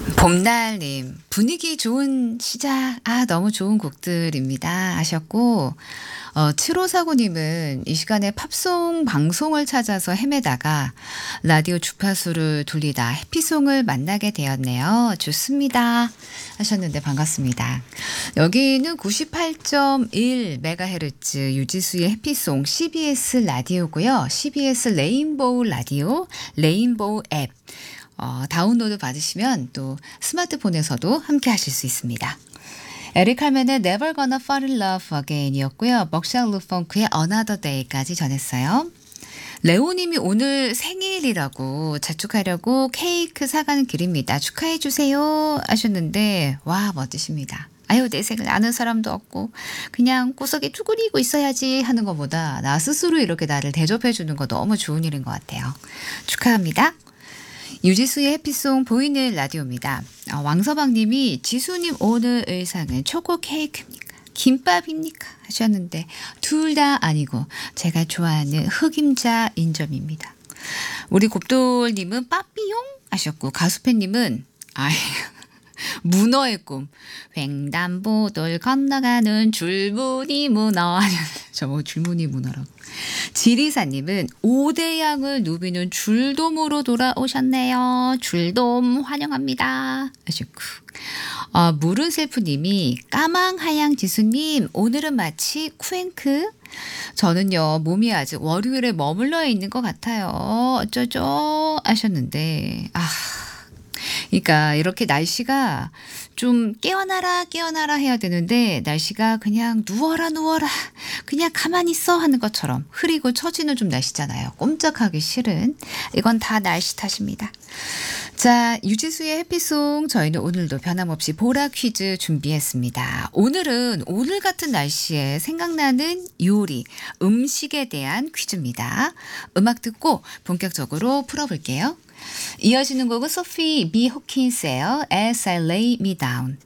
봄날님, 분위기 좋은 시작. 너무 좋은 곡들입니다. 하셨고, 7549님은 이 시간에 팝송 방송을 찾아서 헤매다가 라디오 주파수를 돌리다 해피송을 만나게 되었네요. 좋습니다. 하셨는데 반갑습니다. 여기는 98.1MHz 유지수의 해피송 CBS 라디오고요. CBS 레인보우 라디오, 레인보우 앱. 다운로드 받으시면 또 스마트폰에서도 함께 하실 수 있습니다. 에릭 칼맨의 Never Gonna Fall in Love Again이었고요. 먹샬 루펑크의 Another Day까지 전했어요. 레오님이 오늘 생일이라고 자축하려고 케이크 사가는 길입니다. 축하해 주세요 하셨는데 와 멋지십니다. 아유 내 생일 아는 사람도 없고 그냥 구석에 쭈그리고 있어야지 하는 것보다 나 스스로 이렇게 나를 대접해 주는 거 너무 좋은 일인 것 같아요. 축하합니다. 유지수의 해피송 보이는 라디오입니다. 왕서방님이 지수님 오늘 의상은 초코 케이크입니까? 김밥입니까? 하셨는데 둘 다 아니고 제가 좋아하는 흑임자 인점입니다. 우리 곱돌님은 빠삐용 하셨고 가수팬님은 문어의 꿈 횡단보도를 건너가는 줄무늬 문어 저뭐 줄무늬 문어라고. 지리사님은 오대양을 누비는 줄돔으로 돌아오셨네요. 줄돔 환영합니다 하셨고 무른셀프님이 까망하양 지수님 오늘은 마치 쿠앤크 저는요 몸이 아직 월요일에 머물러 있는 것 같아요. 어쩌죠 하셨는데 그러니까 이렇게 날씨가 좀 깨어나라 해야 되는데 날씨가 그냥 누워라 그냥 가만히 있어 하는 것처럼 흐리고 처지는 좀 날씨잖아요. 꼼짝하기 싫은 이건 다 날씨 탓입니다. 자, 유지수의 해피송 저희는 오늘도 변함없이 보라 퀴즈 준비했습니다. 오늘은 오늘 같은 날씨에 생각나는 요리, 음식에 대한 퀴즈입니다. 음악 듣고 본격적으로 풀어볼게요. 이어지는 곡은 소피 비 호킨스예요. As I Lay Me Down.